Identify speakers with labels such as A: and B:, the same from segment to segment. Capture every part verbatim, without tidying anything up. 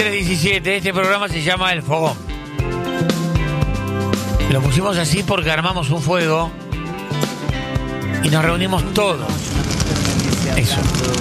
A: veintitrés diecisiete, este programa se llama El Fogón. Lo pusimos así porque armamos un fuego y nos reunimos todos. Eso.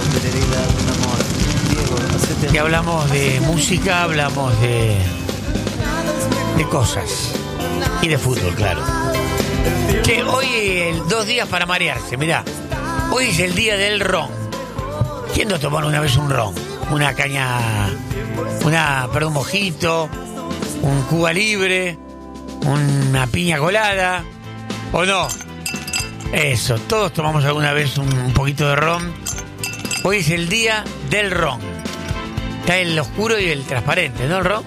A: Y hablamos de música, hablamos de, de cosas. Y de fútbol, claro. Que hoy es dos días para marearse, mirá. Hoy es el día del ron. ¿Quién no tomó una vez un ron? Una caña, una, perdón, un mojito, un Cuba Libre, una piña colada, ¿o no? Eso, todos tomamos alguna vez un, un poquito de ron. Hoy es el día del ron. Está el oscuro y el transparente, ¿no, el ron?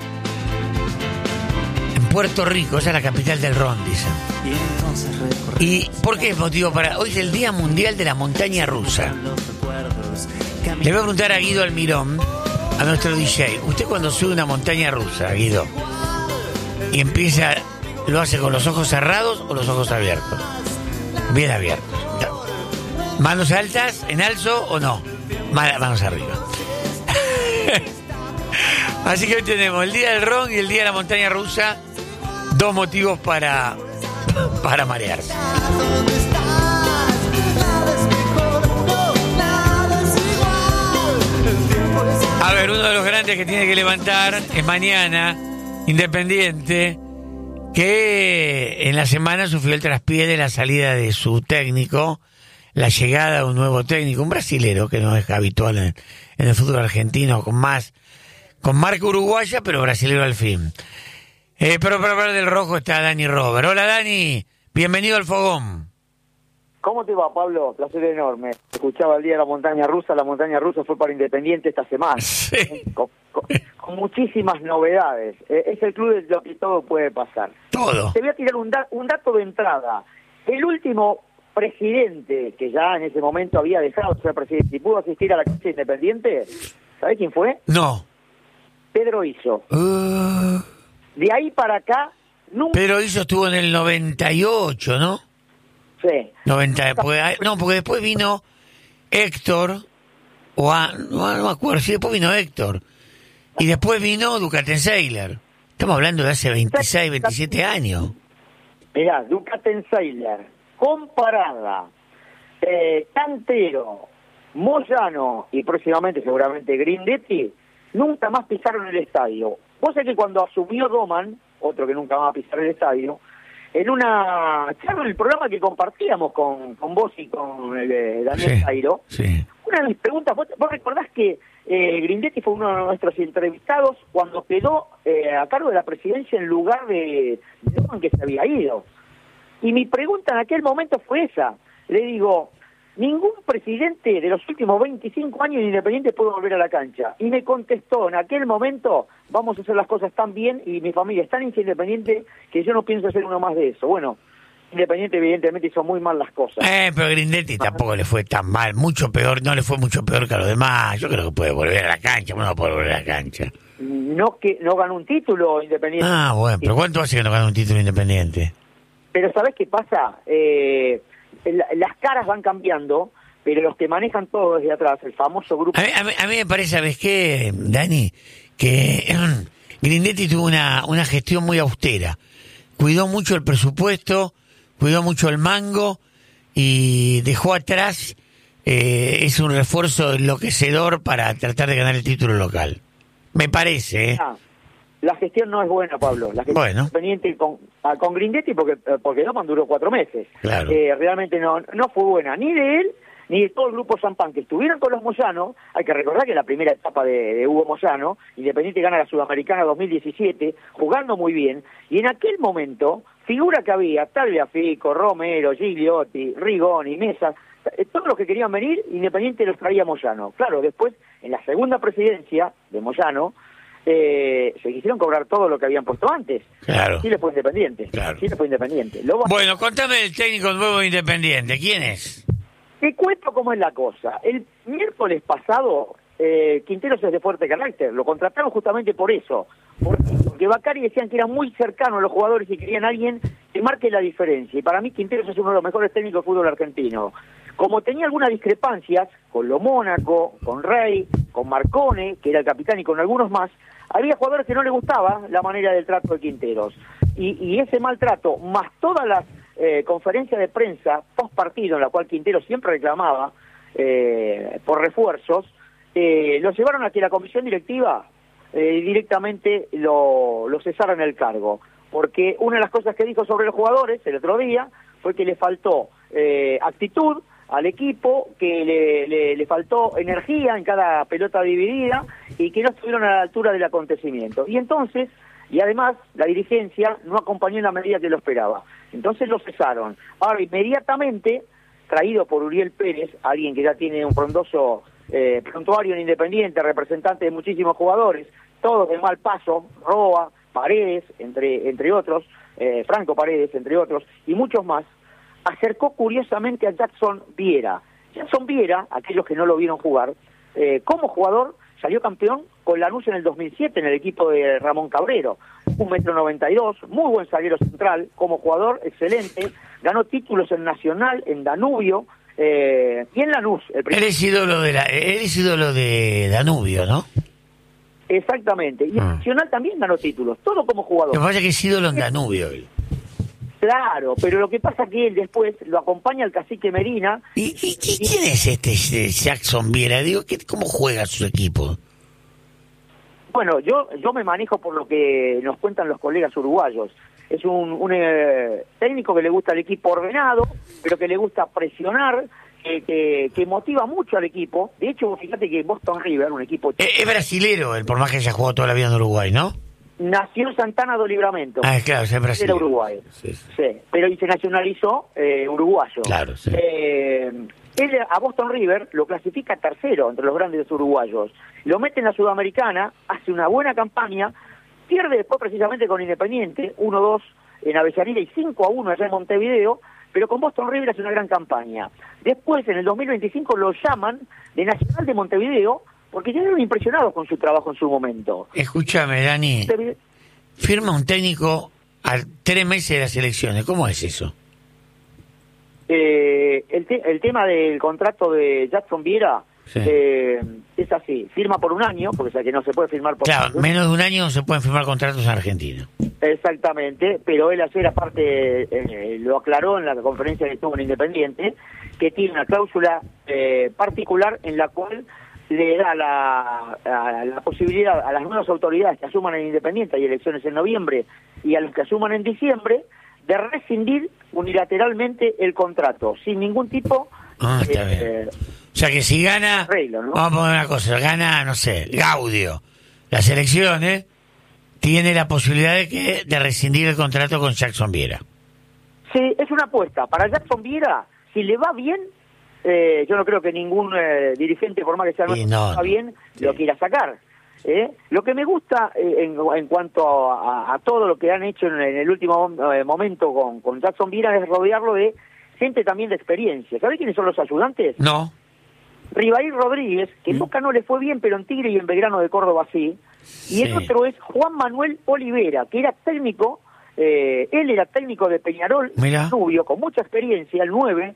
A: En Puerto Rico, esa es la capital del ron, dicen. ¿Y por qué es motivo para...? Hoy es el Día Mundial de la Montaña Rusa. Le voy a preguntar a Guido Almirón, a nuestro D J. ¿Usted cuando sube una montaña rusa, Guido, y empieza, lo hace con los ojos cerrados o los ojos abiertos? Bien abiertos. ¿Manos altas, en alzo o no? Manos arriba. Así que hoy tenemos el día del ron y el día de la montaña rusa. Dos motivos para, para marearse. A ver, uno de los grandes que tiene que levantar es mañana, Independiente, que en la semana sufrió el traspié de la salida de su técnico, la llegada de un nuevo técnico, un brasilero que no es habitual en, en el fútbol argentino, con más, con marca uruguaya, pero brasilero al fin. Eh, pero para hablar del rojo está Dani Robert. Hola Dani, bienvenido al Fogón.
B: ¿Cómo te va, Pablo? Placer enorme. Escuchaba el día de la montaña rusa. La montaña rusa fue para Independiente esta semana.
A: Sí.
B: Con, con, con muchísimas novedades. Eh, es el club de lo que todo puede pasar.
A: Todo.
B: Te voy a tirar un, da, un dato de entrada. El último presidente que ya en ese momento había dejado de ser presidente y pudo asistir a la cancha Independiente, ¿sabés quién fue?
A: No.
B: Pedro Izzo.
A: Uh,
B: De ahí para acá, nunca...
A: Pedro Izzo estuvo en el noventa y ocho, ¿no?
B: Sí.
A: noventa, porque, no, porque después vino Héctor, o a, no, no me acuerdo, sí, después vino Héctor, y después vino Ducatenseiler. Estamos hablando de hace veintiséis, veintisiete años.
B: Mirá, Ducatenseiler, Comparada, eh, Cantero, Moyano y próximamente seguramente Grindetti, nunca más pisaron el estadio. Vos sabés que cuando asumió Doman, otro que nunca más va a pisar el estadio, en una charla en el programa que compartíamos con, con vos y con eh, Daniel Jairo,
A: sí, sí.
B: Una de mis preguntas, ¿vos, vos recordás que eh, Grindetti fue uno de nuestros entrevistados cuando quedó eh, a cargo de la presidencia en lugar de Doman, que se había ido? Y mi pregunta en aquel momento fue esa. Le digo, ningún presidente de los últimos veinticinco años de Independiente pudo volver a la cancha. Y me contestó en aquel momento, vamos a hacer las cosas tan bien y mi familia es tan independiente que yo no pienso hacer uno más de eso. Bueno, Independiente evidentemente hizo muy mal las cosas.
A: Eh, pero Grindetti tampoco le fue tan mal, mucho peor, no le fue mucho peor que a los demás. Yo creo que puede volver a la cancha, bueno, puede volver a la cancha.
B: No que no ganó un título Independiente.
A: Ah, bueno, pero ¿cuánto hace que no gana un título Independiente?
B: Pero ¿sabés qué pasa? Eh, la, las caras van cambiando, pero los que manejan todo desde atrás, el famoso grupo...
A: A mí, a mí, a mí me parece, ¿sabes qué, Dani? Que eh, Grindetti tuvo una, una gestión muy austera. Cuidó mucho el presupuesto, cuidó mucho el mango y dejó atrás, eh, es un refuerzo enloquecedor para tratar de ganar el título local. Me parece, ¿eh?
B: Ah, la gestión no es buena, Pablo. La gestión
A: bueno.
B: Independiente con, ah, con Grindetti, porque porque Doman duró cuatro meses.
A: Claro.
B: Eh, realmente no no fue buena, ni de él, ni de todo el grupo Champán, que estuvieron con los Moyano. Hay que recordar que la primera etapa de, de Hugo Moyano, Independiente gana la Sudamericana dos mil diecisiete, jugando muy bien, y en aquel momento, figura que había, Tagliafico, Romero, Gigliotti, Rigoni, Mesa, todos los que querían venir, Independiente los traía Moyano. Claro, después, en la segunda presidencia de Moyano, eh, se quisieron cobrar todo lo que habían puesto antes.
A: Claro.
B: Sí le fue Independiente.
A: Claro.
B: Sí le fue Independiente. Lo va...
A: Bueno, contame el técnico nuevo de Independiente. ¿Quién es?
B: Te cuento cómo es la cosa. El miércoles pasado, eh, Quinteros es de fuerte carácter. Lo contrataron justamente por eso. Porque Bacari decían que eran muy cercanos los jugadores y querían a alguien que marque la diferencia. Y para mí Quinteros es uno de los mejores técnicos del fútbol argentino. Como tenía algunas discrepancias con Lo Mónaco, con Rey, con Marcone, que era el capitán, y con algunos más, había jugadores que no les gustaba la manera del trato de Quinteros. Y, y ese maltrato, más todas las eh, conferencias de prensa post partido, en la cual Quinteros siempre reclamaba eh, por refuerzos, eh, lo llevaron a que la comisión directiva eh, directamente lo, lo cesara en el cargo. Porque una de las cosas que dijo sobre los jugadores el otro día fue que le faltó eh, actitud al equipo, que le, le, le faltó energía en cada pelota dividida y que no estuvieron a la altura del acontecimiento. Y entonces, y además, la dirigencia no acompañó en la medida que lo esperaba. Entonces lo cesaron. Ahora, inmediatamente, traído por Uriel Pérez, alguien que ya tiene un frondoso eh, prontuario en Independiente, representante de muchísimos jugadores, todos de mal paso, Roa, Paredes, entre, entre otros, eh, Franco Paredes, entre otros, y muchos más, acercó curiosamente a Jackson Viera. Jackson Viera, aquellos que no lo vieron jugar, eh, como jugador salió campeón con Lanús en el dos mil siete en el equipo de Ramón Cabrero, un metro noventa y dos, muy buen zaguero central, como jugador excelente, ganó títulos en Nacional, en Danubio, eh, y en Lanús. El
A: él es ídolo de la, él es ídolo de Danubio, ¿no?
B: Exactamente, y en
A: ah.
B: Nacional también ganó títulos, todo como jugador.
A: Lo que pasa es que es ídolo en Danubio él.
B: Claro, pero lo que pasa es que él después lo acompaña el cacique Medina.
A: ¿Y, y, y quién es este Jackson Viera? Digo, ¿qué, ¿cómo juega su equipo?
B: Bueno, yo yo me manejo por lo que nos cuentan los colegas uruguayos. Es un, un eh, técnico que le gusta el equipo ordenado, pero que le gusta presionar, que, que, que motiva mucho al equipo. De hecho, fíjate que Boston River, un equipo...
A: Es, es brasilero, el por más que haya jugado toda la vida en Uruguay, ¿no?
B: Nació en Santana do Livramento.
A: Ah, claro, es brasileño.
B: Era uruguayo.
A: Sí, sí.
B: Sí, pero y se nacionalizó eh, uruguayo.
A: Claro, sí.
B: Eh, él a Boston River lo clasifica tercero entre los grandes uruguayos. Lo mete en la Sudamericana, hace una buena campaña, pierde después precisamente con Independiente, uno dos en Avellaneda y cinco a uno allá en Montevideo, pero con Boston River hace una gran campaña. Después, en el dos mil veinticinco, lo llaman de Nacional de Montevideo, porque ya eran impresionados con su trabajo en su momento.
A: Escúchame, Dani, firma un técnico a tres meses de las elecciones, ¿cómo es eso?
B: Eh, el, te el tema del contrato de Jackson Viera sí. eh, es así, firma por un año, porque o sea que no se puede firmar por...
A: Claro, un menos de un año no se pueden firmar contratos en Argentina.
B: Exactamente, pero él ayer aparte eh, lo aclaró en la conferencia que estuvo en Independiente, que tiene una cláusula eh, particular en la cual le da la, la, la posibilidad a las nuevas autoridades que asuman en Independiente, hay elecciones en noviembre, y a los que asuman en diciembre, de rescindir unilateralmente el contrato, sin ningún tipo
A: ah, está
B: eh,
A: bien.
B: eh,
A: o sea que si gana,
B: arreglo, ¿no?
A: Vamos a poner una cosa, gana, no sé, Gaudio, las elecciones, tiene la posibilidad de que de rescindir el contrato con Jackson Viera.
B: Sí, es una apuesta. Para Jackson Viera, si le va bien, eh, yo no creo que ningún eh, dirigente, por más que sea no,
A: no,
B: va bien, sí. lo quiera sacar. ¿eh? Lo que me gusta eh, en, en cuanto a, a todo lo que han hecho en, en el último eh, momento con, con Jackson Viera es rodearlo de gente también de experiencia. ¿Sabés quiénes son los ayudantes?
A: No.
B: Ribaí Rodríguez, que en Boca no le fue bien, pero en Tigre y en Belgrano de Córdoba sí. Y sí. el otro es Juan Manuel Olivera, que era técnico, eh, él era técnico de Peñarol, Rubio, con mucha experiencia, el nueve,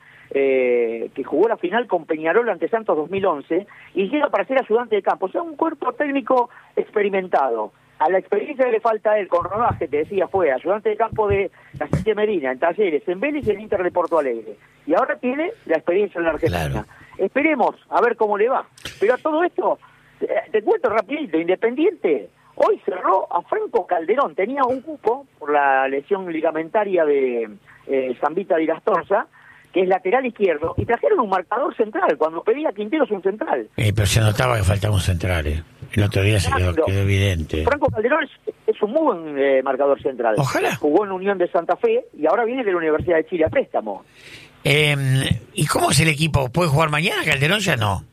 B: eh, que jugó la final con Peñarol ante Santos dos mil once, y llega para ser ayudante de campo. O sea, un cuerpo técnico experimentado. A la experiencia que le falta a él con rodaje, te decía, fue ayudante de campo de Cacique Medina, en Talleres, en Vélez y en Inter de Porto Alegre. Y ahora tiene la experiencia en la Argentina. Claro. Esperemos a ver cómo le va. Pero a todo esto, te cuento rapidito, Independiente hoy cerró a Franco Calderón, tenía un cupo por la lesión ligamentaria de eh, Zambita de Irastorza, que es lateral izquierdo, y trajeron un marcador central, cuando pedía Quinteros un central.
A: Eh, pero se notaba que faltaba un central, eh. El otro día se quedó, quedó evidente.
B: Franco Calderón es, es un muy buen eh, marcador central.
A: Ojalá.
B: Jugó en Unión de Santa Fe y ahora viene de la Universidad de Chile a préstamo.
A: Eh, ¿Y cómo es el equipo? ¿Puede jugar mañana? Calderón ya no.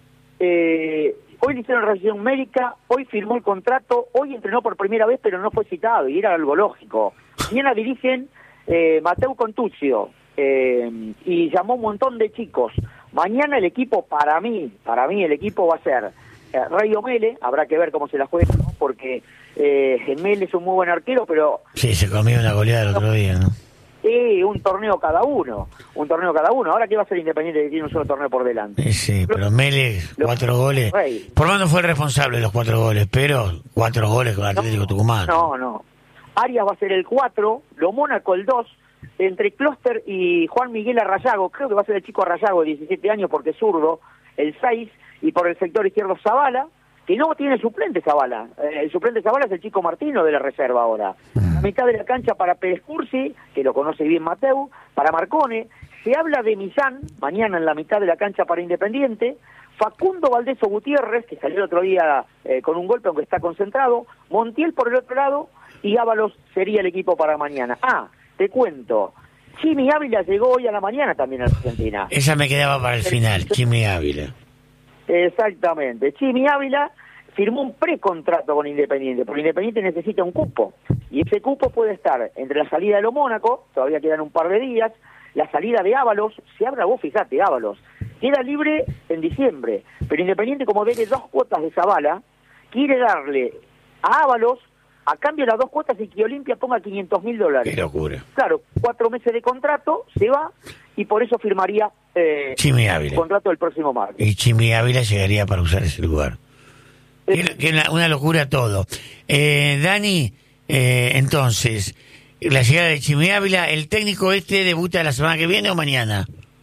B: Eh, hoy le hicieron revisión médica, hoy firmó el contrato, hoy entrenó por primera vez, pero no fue citado, y era algo lógico. Mañana dirigen eh, Mateu Contuccio, eh, y llamó un montón de chicos. Mañana el equipo, para mí, para mí el equipo va a ser eh, Rey Mele, habrá que ver cómo se la juega, ¿no? Porque eh, Mele es un muy buen arquero, pero...
A: Sí, se comió una goleada el otro día, ¿no?
B: Sí, un torneo cada uno, un torneo cada uno. Ahora, ¿qué va a ser Independiente que tiene un solo torneo por delante?
A: Sí, sí, pero Mélez, cuatro goles. Por más no fue el responsable de los cuatro goles, pero cuatro goles con Atlético
B: no,
A: Tucumán.
B: No, no. Arias va a ser el cuatro, lo Mónaco el dos, entre Clóster y Juan Miguel Arrayago, creo que va a ser el chico Arrayago de diecisiete años porque es zurdo, el seis, y por el sector izquierdo Zavala, que no tiene suplente Zavala. Eh, el suplente Zavala es el chico Martino de la reserva ahora. La mitad de la cancha para Pérez Cursi, que lo conoce bien Mateu, para Marcone. Se habla de Millán, mañana en la mitad de la cancha para Independiente. Facundo Valdeso Gutiérrez, que salió el otro día eh, con un golpe, aunque está concentrado. Montiel por el otro lado, y Ábalos sería el equipo para mañana. Ah, te cuento. Chimi Ávila llegó hoy a la mañana también a Argentina.
A: Esa me quedaba para el final, Chimi Ávila.
B: Exactamente. Chimi Ávila firmó un precontrato con Independiente, porque Independiente necesita un cupo, y ese cupo puede estar entre la salida de lo Mónaco, todavía quedan un par de días, la salida de Ábalos, se habla, vos fijate, Ábalos, queda libre en diciembre, pero Independiente, como debe dos cuotas de Zavala, quiere darle a Ábalos, a cambio de las dos cuotas, y que Olimpia ponga quinientos mil dólares.
A: Qué locura.
B: Claro, cuatro meses de contrato, se va, y por eso firmaría eh,
A: Chimi Ávila.
B: el contrato del próximo martes.
A: Y Chimi Ávila llegaría para usar ese lugar. Que, que una, una locura todo. Eh, Dani, eh, entonces, la llegada de Chimi Ávila, ¿el técnico este debuta la semana que viene o mañana?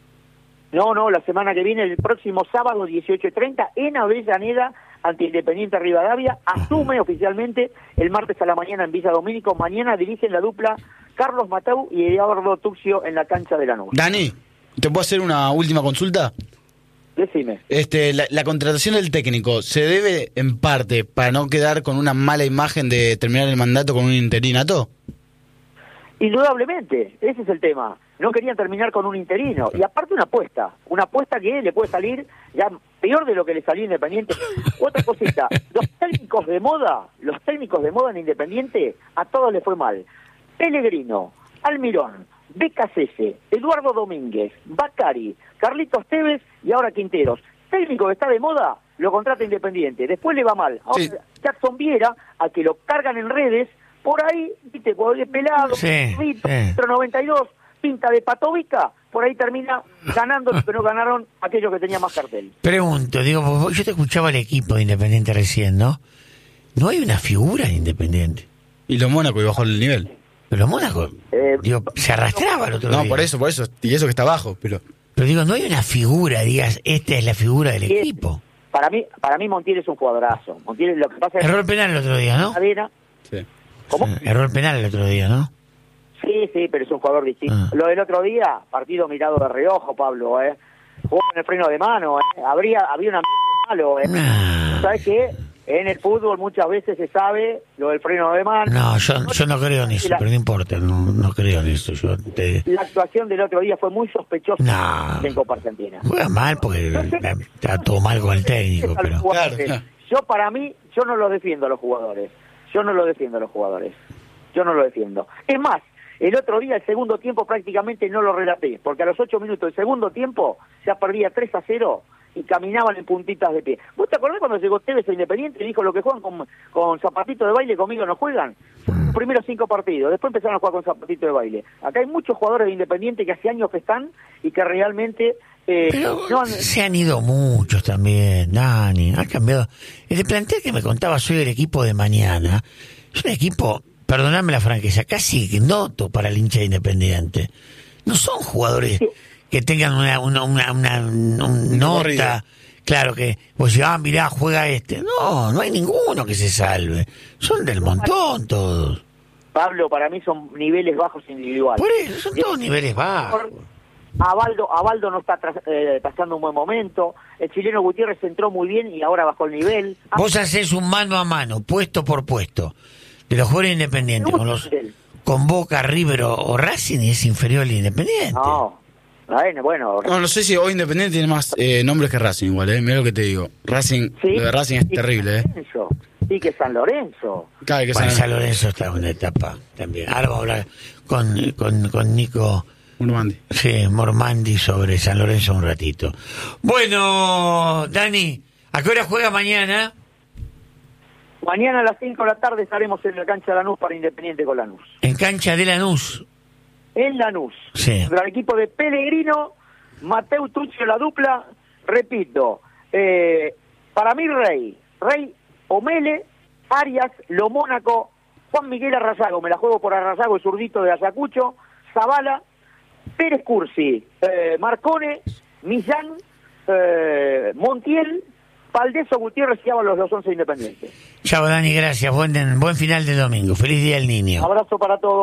B: No, no, la semana que viene, el próximo sábado, dieciocho y treinta, en Avellaneda, ante Independiente Rivadavia, asume oficialmente el martes a la mañana en Villa Domínico. Mañana dirigen la dupla Carlos Mateu y Eduardo Tuxio en la cancha de Lanús.
C: Dani, ¿te puedo hacer una última consulta?
B: Decime.
C: Este, la, la contratación del técnico, ¿se debe en parte para no quedar con una mala imagen de terminar el mandato con un interinato?
B: Indudablemente, ese es el tema. No querían terminar con un interino. Y aparte una apuesta, una apuesta que le puede salir ya peor de lo que le salió Independiente. Otra cosita, los técnicos de moda, los técnicos de moda en Independiente, a todos les fue mal. Pellegrino, Almirón, Becasese, Eduardo Domínguez, Bacari, Carlitos Tevez y ahora Quinteros. Técnico que está de moda, lo contrata Independiente. Después le va mal. Ahora
C: Sí.
B: Jackson Viera, a que lo cargan en redes, por ahí, viste, cuando es pelado,
A: Sí,
B: Rito,
A: sí.
B: metro noventa y dos, pinta de patovica, por ahí termina ganando lo que no ganaron aquellos que tenían más cartel.
A: Pregunto, digo, vos- yo te escuchaba el equipo de Independiente recién, ¿no? ¿No hay una figura de Independiente?
C: Y los Mónaco y bajó el nivel.
A: Pero los Mónaco,
B: Eh,
A: digo, se arrastraba el otro
C: No,
A: día.
C: por eso, por eso. Y eso que está abajo, pero...
A: Pero digo, no hay una figura, digas, esta es la figura del
B: Sí.
A: equipo.
B: Para mí, para mí Montiel es un jugadorazo. Montiel, lo que pasa es
A: Error penal el otro día, ¿no?
B: cadena.
C: Sí.
B: ¿Cómo?
A: Sí, error penal el otro día, ¿no?
B: Sí, sí, pero es un jugador distinto.
A: Ah.
B: Lo del otro día, partido mirado de reojo, Pablo, ¿eh? Jugó en el freno de mano, ¿eh? Habría, había un ambiente malo, ¿eh?
A: Nah.
B: ¿Sabes qué? En el fútbol muchas veces se sabe lo del freno de mano.
A: No, yo, yo no creo en eso,
B: La-
A: pero no importa, no, no creo en eso. Yo te...
B: La actuación del otro día fue muy sospechosa
A: No.
B: en Copa Argentina.
A: Juega mal porque la- está todo mal con el técnico,
B: A los
A: pero...
B: jugadores.
C: Claro.
B: Yo para mí, yo no los defiendo a los jugadores. Yo no los defiendo a los jugadores. Yo no lo defiendo. Es más, el otro día, el segundo tiempo, prácticamente no lo relaté, porque a los ocho minutos del segundo tiempo ya perdía tres a cero y caminaban en puntitas de pie. ¿Vos te acordás cuando llegó Tevez a Independiente y dijo lo que juegan con, con zapatito de baile, conmigo no juegan? Los primeros cinco partidos, después empezaron a jugar con zapatito de baile. Acá hay muchos jugadores de Independiente que hace años que están y que realmente... Eh,
A: Pero
B: no han-
A: se han ido muchos también, Dani. Ha cambiado. El plantel que me contaba soy del equipo de mañana. Es un equipo, perdonadme la franqueza, casi ignoto para el hincha de Independiente. No son jugadores
B: Sí.
A: que tengan una, una, una, una- un- nota.
C: corrido.
A: Claro que vos decís, ah, mirá, juega este. No, no hay ninguno que se salve. Son del montón todos.
B: Pablo, para mí son niveles bajos individuales.
A: Por eso, son todos niveles bajos.
B: Abaldo, Abaldo no está tras- eh, pasando un buen momento. El chileno Gutiérrez entró muy bien y ahora bajó el nivel. Ah,
A: Vos haces un mano a mano, puesto por puesto, de los jugadores independientes con los con Boca, River o, o Racing, y es inferior al Independiente.
B: No, bueno, bueno.
C: No, no sé si hoy Independiente tiene más eh, nombres que Racing igual, ¿eh? Mira lo que te digo. Racing,
B: Sí,
C: lo de Racing es
B: sí que
C: terrible, ¿eh?
B: San Lorenzo, sí que San Lorenzo.
C: Claro, que
A: Bueno,
C: San-
A: San Lorenzo está en una etapa también. Ahora vamos a hablar con, con, con Nico
C: Urmandi.
A: sí, Mormandi sobre San Lorenzo un ratito. Bueno, Dani, ¿a qué hora juega mañana?
B: Mañana a las cinco de la tarde estaremos en la cancha de Lanús para Independiente con Lanús.
A: En cancha de Lanús.
B: en Lanús.
A: Sí.
B: Contra el equipo de Pellegrino, Mateu Tuccio la dupla, repito, eh, para mí Rey, Rey Omele, Arias, Lo Mónaco, Juan Miguel Arrazago, me la juego por Arrazago, el zurdito de Ayacucho, Zavala, Pérez Cursi, eh, Marcone, Millán, eh, Montiel, Paldeso, Gutiérrez y Ábalos, los once independientes.
A: Chao, Dani, gracias. Buen, buen final de domingo. Feliz Día del Niño.
B: Abrazo para todos.